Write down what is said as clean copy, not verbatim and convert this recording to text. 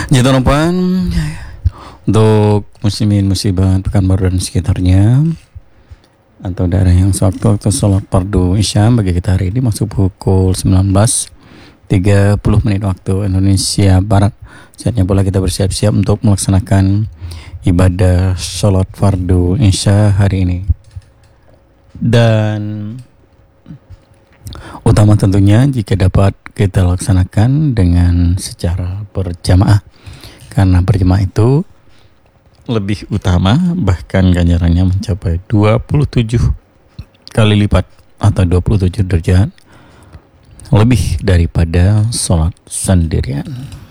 Jangan untuk muslimin muslimat Pekanbaru dan sekitarnya atau daerah yang sewaktu-waktu sholat fardu isya bagi kita hari ini masuk pukul 19.30 waktu Indonesia Barat. Saatnya pula kita bersiap-siap untuk melaksanakan ibadah sholat fardu isya hari ini. Dan utama tentunya jika dapat kita laksanakan dengan secara berjamaah, karena berjamaah itu lebih utama, bahkan ganjarannya mencapai 27 kali lipat atau 27 derajat lebih daripada sholat sendirian.